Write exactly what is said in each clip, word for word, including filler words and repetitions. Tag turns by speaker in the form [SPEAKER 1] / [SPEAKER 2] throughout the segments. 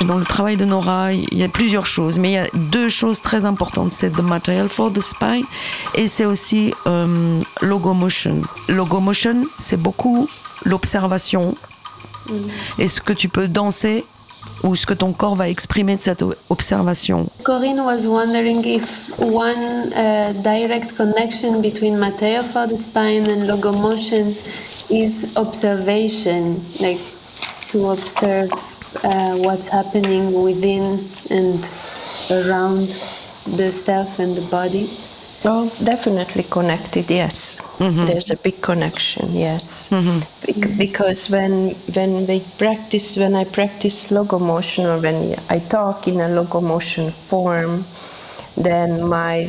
[SPEAKER 1] dans le travail de Nora, il y a plusieurs choses, mais il y a deux choses très importantes. C'est the material for the spine et c'est aussi euh, logomotion. Logomotion, c'est beaucoup l'observation mm. et ce que tu peux danser ou ce que ton corps va exprimer de cette observation.
[SPEAKER 2] Corinne was wondering if one uh, direct connection between material for the spine and logomotion is observation, like to observe uh, what's happening within and around the self and the body.
[SPEAKER 3] Oh, definitely connected, yes. Mm-hmm. There's a big connection, yes. Mm-hmm. Be- because when when we practice, when I practice logomotion or when I talk in a logomotion form, then my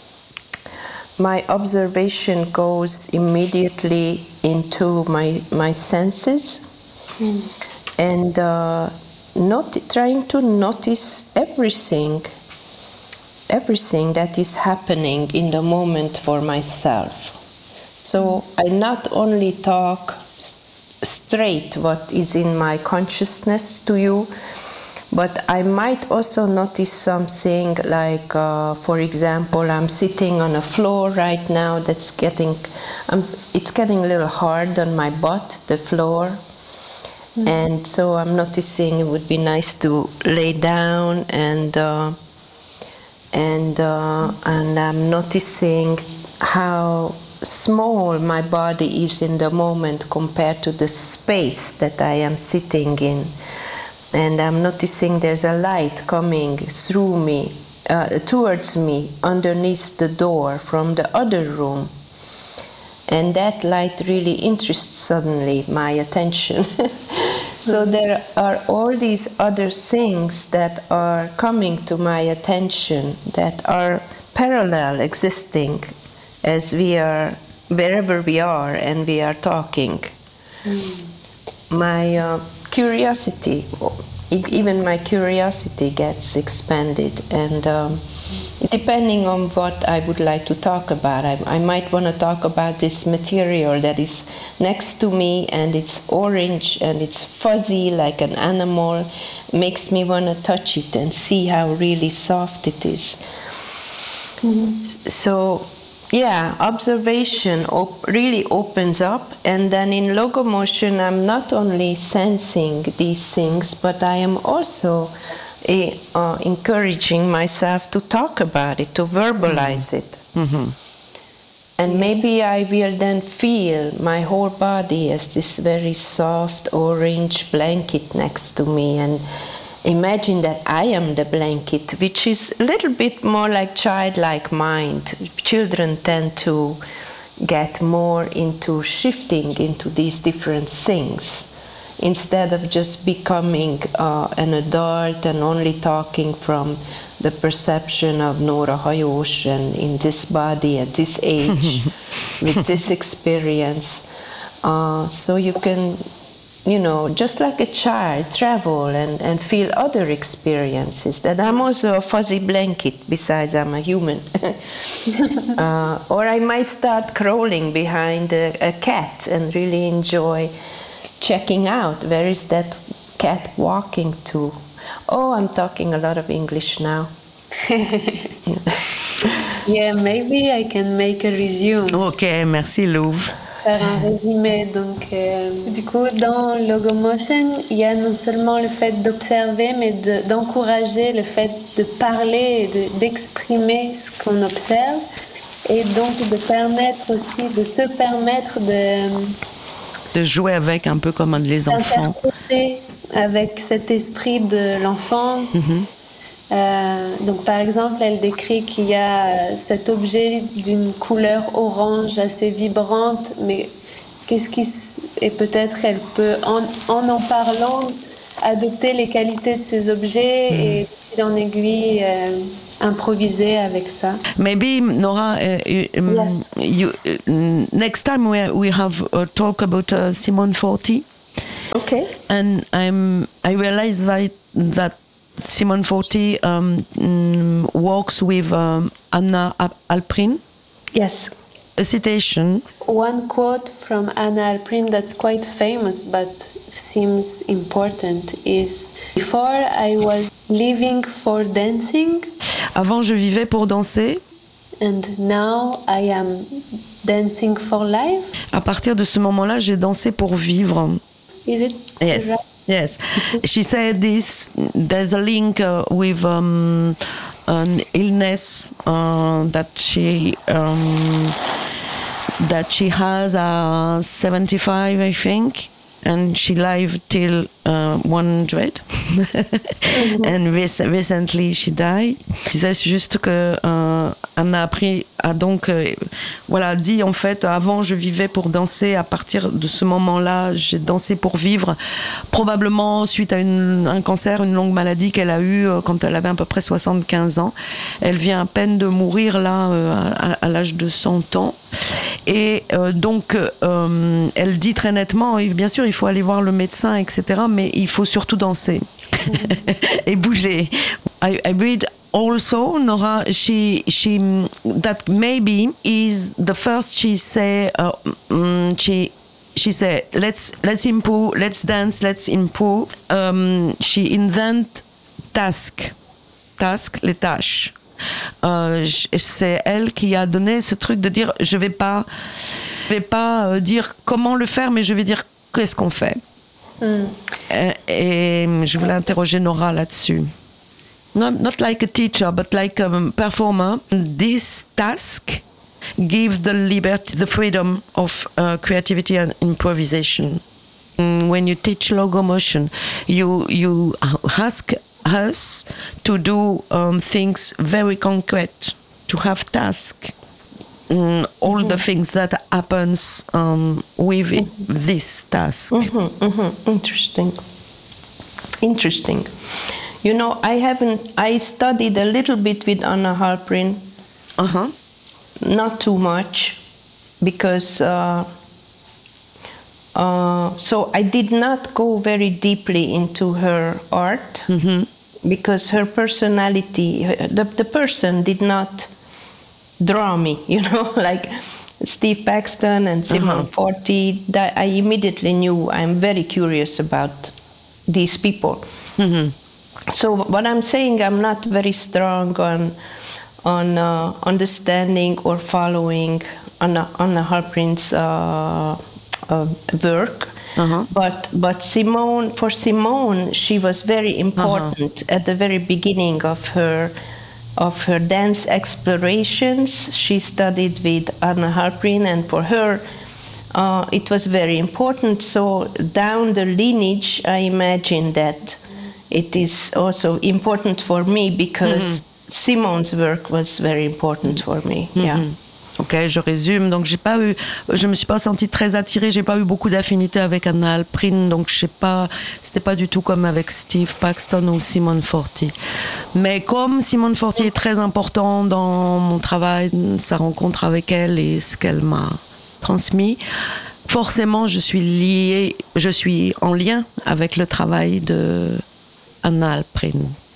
[SPEAKER 3] my observation goes immediately into my my senses mm. and uh, not trying to notice everything. everything that is happening in the moment for myself. So I not only talk st- straight what is in my consciousness to you, but I might also notice something like, uh, for example, I'm sitting on a floor right now that's getting, um, it's getting a little hard on my butt, the floor. Mm-hmm. And so I'm noticing it would be nice to lay down and uh, And uh, and I'm noticing how small my body is in the moment compared to the space that I am sitting in. And I'm noticing there's a light coming through me, uh, towards me, underneath the door from the other room. And that light really interests suddenly my attention. So there are all these other things that are coming to my attention that are parallel existing as we are, wherever we are and we are talking. Mm. My uh, curiosity, even my curiosity gets expanded, and um, depending on what I would like to talk about, I, I might want to talk about this material that is next to me and it's orange and it's fuzzy like an animal, makes me want to touch it and see how really soft it is. Mm-hmm. So yeah, observation op- really opens up, and then in logomotion I'm not only sensing these things, but I am also uh, encouraging myself to talk about it, to verbalize mm-hmm. it. Mm-hmm. And maybe I will then feel my whole body as this very soft orange blanket next to me, and imagine that I am the blanket, which is a little bit more like childlike mind. Children tend to get more into shifting into these different things instead of just becoming uh, an adult and only talking from the perception of Nora Hajós and in this body at this age with this experience. Uh, so you can, you know, just like a child, travel and, and feel other experiences. That I'm also a fuzzy blanket, besides I'm a human. uh, or I might start crawling behind a, a cat and really enjoy checking out where is that cat walking to. Oh, I'm talking a lot of English now.
[SPEAKER 2] Yeah, maybe I can make a resume.
[SPEAKER 1] Ok, merci Louv.
[SPEAKER 2] Faire un résumé. Donc, euh, du coup, dans Logomotion, il y a non seulement le fait d'observer, mais de, d'encourager le fait de parler et de, d'exprimer ce qu'on observe, et donc de permettre aussi, de se permettre de
[SPEAKER 1] de jouer avec un peu comme les enfants.
[SPEAKER 2] Avec cet esprit de l'enfance. Mm-hmm. Euh, donc par exemple, elle décrit qu'il y a cet objet d'une couleur orange assez vibrante, mais qu'est-ce qui et peut-être elle peut en en, en parlant adopter les qualités de ces objets mm. et fil en aiguille euh, improviser avec ça.
[SPEAKER 1] Maybe Nora, uh, um, yes. you, uh, next time we we have a talk about uh, Simone Forti.
[SPEAKER 3] Okay.
[SPEAKER 1] And I'm I realize that that Simone Forti um, mm, works with um, Anna Alprin.
[SPEAKER 3] Yes.
[SPEAKER 1] A citation.
[SPEAKER 2] One quote from Anna Alprin that's quite famous but seems important is, Before I was living for dancing.
[SPEAKER 1] Avant, je vivais pour danser.
[SPEAKER 2] And now I am dancing for life.
[SPEAKER 1] À partir de ce moment-là, j'ai dansé pour vivre.
[SPEAKER 2] Is it?
[SPEAKER 1] Yes.
[SPEAKER 2] Right?
[SPEAKER 1] Yes. She said this. There's a link uh, with um, an illness uh, that she um, that she has at seventy-five, I think. And she lived till uh, one hundred. Mm-hmm. And rec- recently she died. Je disais juste que euh, Anna a pris, a donc euh, voilà, dit en fait, avant je vivais pour danser, à partir de ce moment-là j'ai dansé pour vivre, probablement suite à une, un cancer, une longue maladie qu'elle a eue euh, quand elle avait à peu près soixante-quinze ans. Elle vient à peine de mourir là euh, à, à l'âge de cent ans. Et euh, donc, euh, elle dit très nettement, bien sûr, il faut aller voir le médecin, et cetera, mais il faut surtout danser et bouger. I, I read also, Nora, she, she, that maybe is the first she say, uh, um, she, she say, let's, let's improve, let's dance, let's improve. Um, she invent task, task, les tâches. Euh, c'est elle qui a donné ce truc de dire je vais pas je vais pas euh, dire comment le faire, mais je vais dire qu'est-ce qu'on fait. Mm. et, et je voulais interroger Nora là-dessus. Not, not like a teacher but like a performer. This task give the liberty, the freedom of uh, creativity and improvisation. When you teach logomotion, you you ask us to do um, things very concrete, to have tasks, um, all mm-hmm. the things that happens um, with it, mm-hmm. this task.
[SPEAKER 3] Mm-hmm, mm-hmm. Interesting. Interesting. You know, I haven't. I studied a little bit with Anna Halprin. Uh huh. Not too much, because. Uh, Uh, so I did not go very deeply into her art, mm-hmm. because her personality, the, the person did not draw me, you know, like Steve Paxton and Simone uh-huh. Forti. That I immediately knew I'm very curious about these people. Mm-hmm. So what I'm saying, I'm not very strong on on uh, understanding or following Anna, Anna Halprin's uh, Uh, work, uh-huh. but but Simone, for Simone, she was very important uh-huh. at the very beginning of her of her dance explorations. She studied with Anna Halprin, and for her, uh, it was very important. So down the lineage, I imagine that it is also important for me, because mm-hmm. Simone's work was very important for me. Mm-hmm. Yeah.
[SPEAKER 1] Ok, je résume. Donc, j'ai pas eu, je me suis pas sentie très attirée. J'ai pas eu beaucoup d'affinité avec Anna Halprin. Donc, je sais pas, c'était pas du tout comme avec Steve Paxton ou Simone Forti. Mais comme Simone Forti est très important dans mon travail, sa rencontre avec elle et ce qu'elle m'a transmis, forcément, je suis liée, je suis en lien avec le travail de Anna Halprin.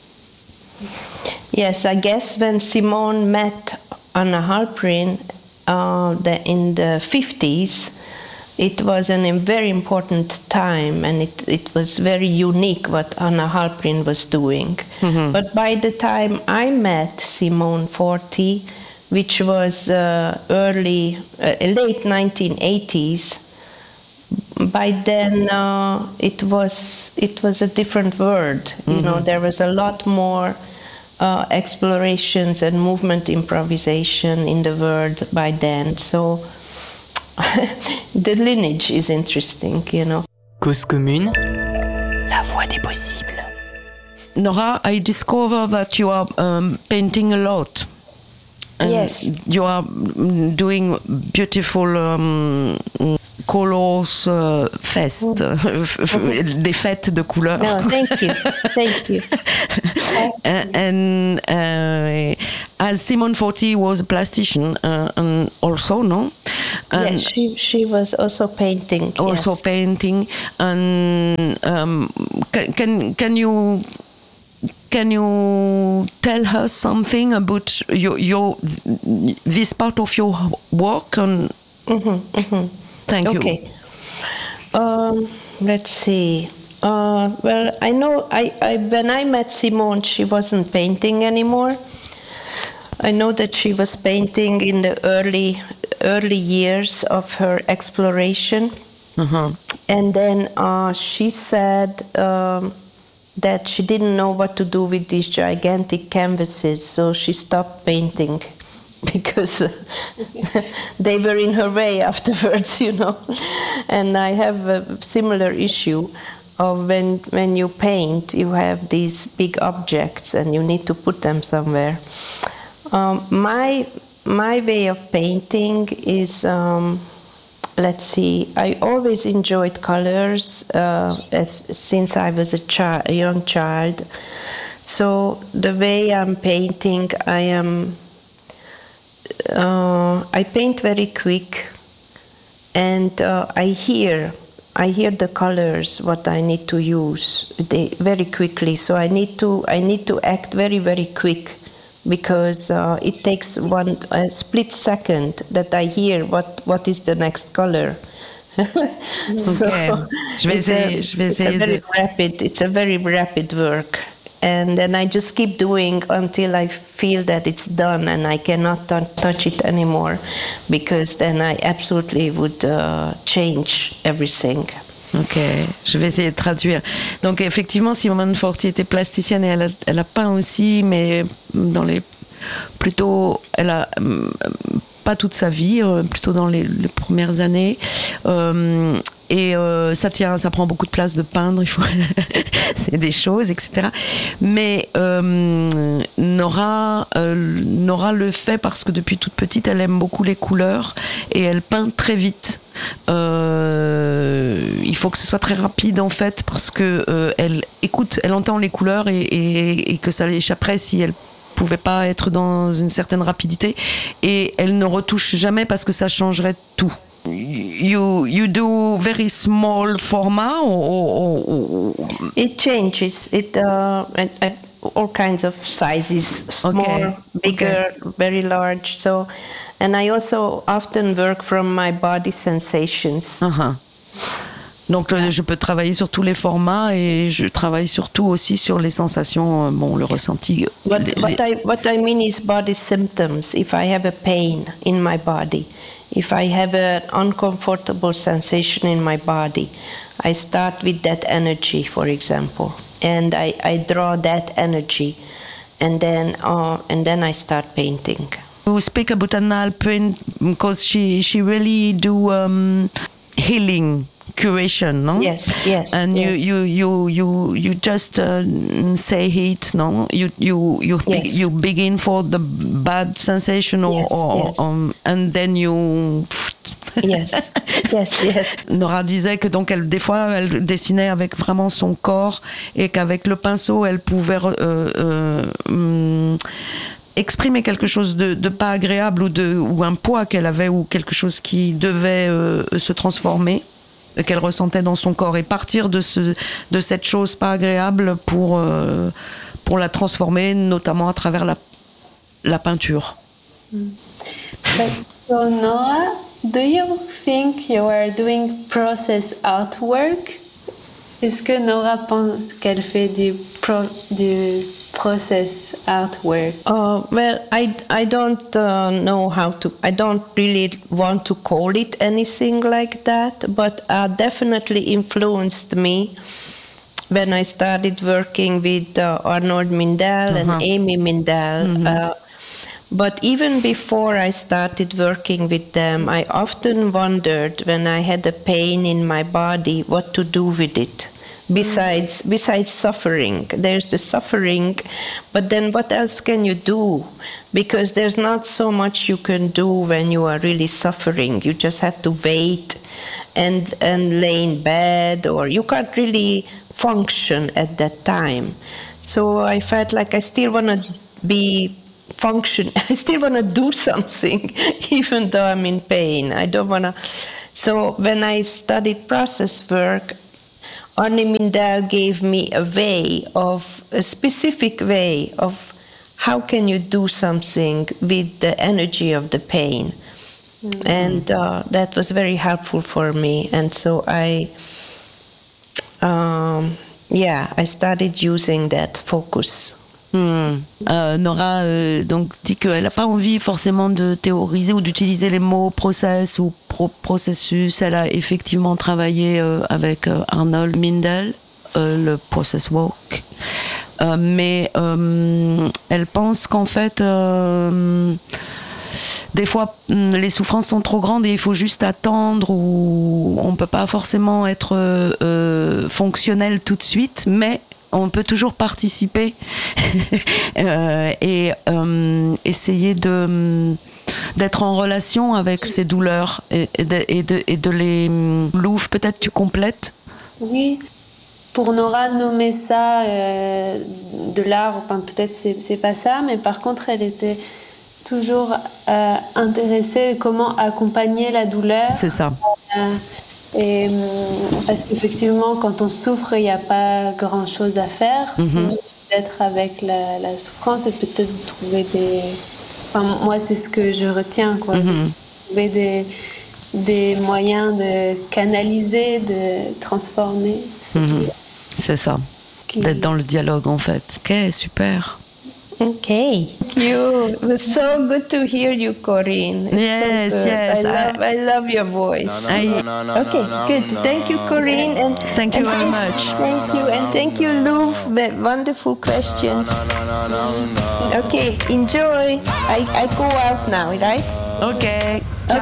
[SPEAKER 3] Yes, I guess when Simone met Anna Halprin uh, the, in the fifties, it was an, a very important time, and it, it was very unique what Anna Halprin was doing. Mm-hmm. But by the time I met Simone Forti, which was uh, early, uh, late nineteen eighties, by then uh, it was it was a different world. Mm-hmm. You know, there was a lot more Uh, explorations and movement improvisation in the world by then. So the lineage is interesting, you know.
[SPEAKER 4] Cause commune, la voie des possibles.
[SPEAKER 1] Nora, I discover that you are um, painting a lot. And
[SPEAKER 3] yes.
[SPEAKER 1] You are doing beautiful um, colors uh, fest, mm. des fêtes de couleurs.
[SPEAKER 3] No, thank you, thank you.
[SPEAKER 1] and and uh, as Simone Forti was a plastician, uh, and also no, and
[SPEAKER 3] yes, she she was also painting.
[SPEAKER 1] Also
[SPEAKER 3] yes.
[SPEAKER 1] painting, and um, can can can you? Can you tell us something about your, your this part of your work? And
[SPEAKER 3] mm-hmm, mm-hmm.
[SPEAKER 1] Thank you.
[SPEAKER 3] Okay. Um, let's see. Uh, well, I know I, I when I met Simone, she wasn't painting anymore. I know that she was painting in the early early years of her exploration.
[SPEAKER 1] Uh-huh.
[SPEAKER 3] And then uh, she said um, that she didn't know what to do with these gigantic canvases, so she stopped painting because they were in her way afterwards, you know. And I have a similar issue of when when you paint, you have these big objects and you need to put them somewhere. Um, my my way of painting is. Um, Let's see. I always enjoyed colors uh, as since I was a child, a young child. So the way I'm painting, I am. Uh, I paint very quick, and uh, I hear. I hear the colors what I need to use they, very quickly. So I need to. I need to act very very quick. Because uh, it takes one a split second that I hear what, what is the next color. So
[SPEAKER 1] okay. Je vais essayer,
[SPEAKER 3] a,
[SPEAKER 1] je vais essayer
[SPEAKER 3] it's a very
[SPEAKER 1] de...
[SPEAKER 3] rapid. It's a very rapid work, and then I just keep doing until I feel that it's done and I cannot t- touch it anymore, because then I absolutely would uh, change everything.
[SPEAKER 1] Ok, je vais essayer de traduire. Donc effectivement, Simone Forti était plasticienne et elle a, elle a peint aussi, mais dans les plutôt, elle a pas toute sa vie, plutôt dans les, les premières années. Euh, et euh, ça tient, ça prend beaucoup de place de peindre. Il faut, c'est des choses, et cetera. Mais euh, Nora, euh, Nora le fait parce que depuis toute petite, elle aime beaucoup les couleurs et elle peint très vite. Euh, il faut que ce soit très rapide en fait parce que euh, elle écoute, elle entend les couleurs et, et, et que ça l'échapperait si elle pouvait pas être dans une certaine rapidité, et elle ne retouche jamais parce que ça changerait tout. You you do very small format or, or, or...
[SPEAKER 3] It changes it uh, at, at all kinds of sizes, small,
[SPEAKER 1] okay.
[SPEAKER 3] bigger,
[SPEAKER 1] okay.
[SPEAKER 3] very large. So, and I also often work from my body sensations.
[SPEAKER 1] Uh-huh. Donc je peux travailler sur tous les formats et je travaille surtout aussi sur les sensations, bon, le ressenti.
[SPEAKER 3] What,
[SPEAKER 1] les...
[SPEAKER 3] what, I, what I mean is body symptoms. If I have a pain in my body, if I have an uncomfortable sensation in my body, I start with that energy, for example, and I, I draw that energy, and then uh, and then I start painting.
[SPEAKER 1] You speak about Anna Alpern because she she really do um, healing. Curation, no?
[SPEAKER 3] Yes, yes.
[SPEAKER 1] And
[SPEAKER 3] yes.
[SPEAKER 1] you, you, you, you, you just uh, say it, no? You, you, you,
[SPEAKER 3] yes.
[SPEAKER 1] be, you begin for the bad sensation, or,
[SPEAKER 3] yes,
[SPEAKER 1] or
[SPEAKER 3] yes.
[SPEAKER 1] Um, and then you.
[SPEAKER 3] Yes, yes, yes.
[SPEAKER 1] Nora disait que donc elle, des fois, elle dessinait avec vraiment son corps et qu'avec le pinceau, elle pouvait. Euh, euh, hum, exprimer quelque chose de, de pas agréable ou, de, ou un poids qu'elle avait ou quelque chose qui devait euh, se transformer, qu'elle ressentait dans son corps, et partir de, ce, de cette chose pas agréable pour, euh, pour la transformer, notamment à travers la, la peinture.
[SPEAKER 2] Mm. But so Noah, do you think you are doing process artwork? Est-ce que Nora pense qu'elle fait du, pro, du process artwork?
[SPEAKER 3] Uh, well, I, I don't uh, know how to, I don't really want to call it anything like that, but uh, definitely influenced me when I started working with uh, Arnold Mindell uh-huh. and Amy Mindell. Mm-hmm. Uh, but even before I started working with them, I often wondered when I had a pain in my body what to do with it. Besides, besides suffering, there's the suffering, but then what else can you do? Because there's not so much you can do when you are really suffering. You just have to wait and and lay in bed, or you can't really function at that time. So I felt like I still want to be function. I still want to do something, even though I'm in pain. I don't want to. So when I studied process work, Arnie Mindell gave me a way of, a specific way of how can you do something with the energy of the pain. Mm-hmm. And uh, that was very helpful for me. And so I um, yeah, I started using that focus.
[SPEAKER 1] Hmm. Euh, Nora euh, donc dit qu'elle n'a pas envie forcément de théoriser ou d'utiliser les mots process ou pro- processus. Elle a effectivement travaillé euh, avec euh, Arnold Mindel, euh, le process walk. Euh, mais euh, elle pense qu'en fait, euh, des fois, les souffrances sont trop grandes et il faut juste attendre, ou on ne peut pas forcément être euh, fonctionnel tout de suite, mais on peut toujours participer euh, et euh, essayer de, d'être en relation avec ces douleurs et, et, de, et, de, et de les... Louf, peut-être tu complètes ?
[SPEAKER 2] Oui, pour Nora, nommer ça euh, de l'art, enfin, peut-être c'est, c'est pas ça, mais par contre, elle était toujours euh, intéressée à comment accompagner la douleur.
[SPEAKER 1] C'est ça.
[SPEAKER 2] Euh, et, parce qu'effectivement, quand on souffre, il n'y a pas grand-chose à faire. Mm-hmm. Sinon, d'être avec la, la souffrance et peut-être trouver des... Enfin, moi, c'est ce que je retiens, quoi. Mm-hmm. Trouver des... des moyens de canaliser, de transformer.
[SPEAKER 1] Mmh. C'est ça, qui... d'être dans le dialogue en fait. Ok, super.
[SPEAKER 3] Okay. Thank you. It was so good to hear you, Corinne. It's
[SPEAKER 1] yes,
[SPEAKER 3] so
[SPEAKER 1] yes.
[SPEAKER 3] I love, I, I love your voice.
[SPEAKER 1] No, no, no, no, no,
[SPEAKER 3] okay, no, no, good. No, thank you, Corinne, and
[SPEAKER 1] thank you
[SPEAKER 3] and
[SPEAKER 1] very
[SPEAKER 3] thank,
[SPEAKER 1] much.
[SPEAKER 3] Thank you, and thank you, Lou. Wonderful questions.
[SPEAKER 1] No, no, no, no, no.
[SPEAKER 3] Okay, enjoy. I I go out now, right?
[SPEAKER 1] Okay.
[SPEAKER 3] Okay.